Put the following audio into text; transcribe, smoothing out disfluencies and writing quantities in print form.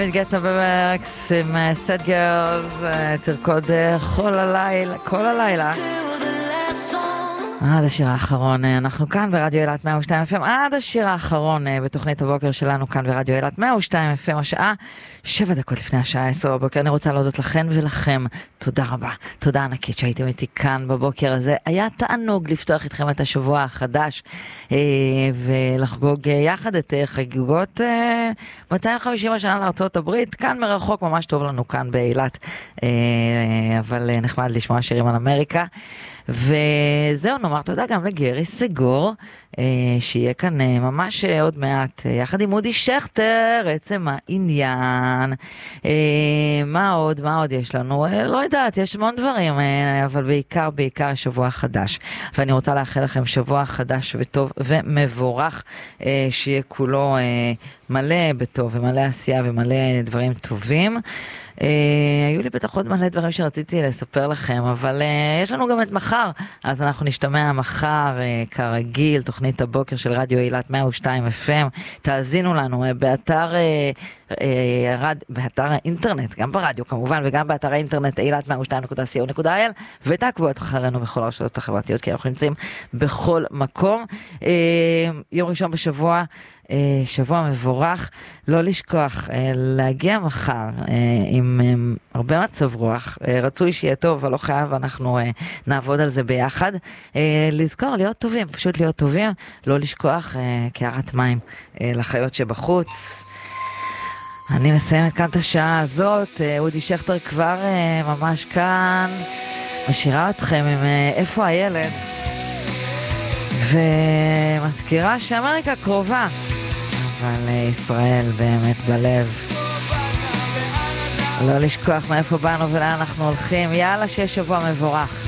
מתגעת בברקס עם סד גרלס, תרקוד כל הלילה עד השיר האחרון. אנחנו כאן ברדיו אילת 102 FM עד השיר האחרון בתוכנית הבוקר שלנו כאן ברדיו אילת 102 FM, השעה 7 דקות לפני השעה 10 בבוקר. אני רוצה להודות לכן ולכם, תודה רבה, תודה ענקית שהייתם איתי כאן בבוקר הזה. היה תענוג לפתוח איתכם את השבוע החדש ולחגוג יחד את חגיגות 250 השנה לארצות הברית. כאן מרחוק ממש טוב לנו כאן באילת, אבל נחמד לשמוע שירים על אמריקה. וזהו, נאמר תודה גם לגרי סגור שיהיה כאן ממש עוד מעט יחד עם אודי שכטר, עצם העניין. מה עוד יש לנו? לא יודעת, יש המון דברים, אבל בעיקר שבוע חדש, ואני רוצה לאחל לכם שבוע חדש וטוב ומבורך, שיהיה כולו מלא בטוב ומלא עשייה ומלא דברים טובים. היו לי בטח עוד מלא דברים שרציתי לספר לכם, אבל יש לנו גם את מחר, אז אנחנו נשתמע מחר כרגיל, תוכנית הבוקר של רדיו אילת 102 FM. תאזינו לנו באתר האינטרנט, גם ברדיו כמובן, וגם באתר האינטרנט אילת 102.co.il, ותעקבו אחרינו בכל הרשתות החברתיות, כי אנחנו נמצאים בכל מקום. יום ראשון בשבוע, שבוע מבורך. לא לשכוח להגיע מחר עם הרבה מצב רוח, רצוי שיהיה טוב אבל לא חייב, אנחנו נעבוד על זה ביחד. לזכור להיות טובים, פשוט להיות טובים, לא לשכוח קערת מים לחיות שבחוץ. אני מסיימת כאן את השעה הזאת, אודי שכטר כבר ממש כאן, משאירה אתכם עם איפה הילד, ומזכירה שאמריקה קרובה, אבל ישראל באמת בלב. לא לשכוח מאיפה באנו ולאן אנחנו הולכים. יאללה, שיהיה שבוע מבורך.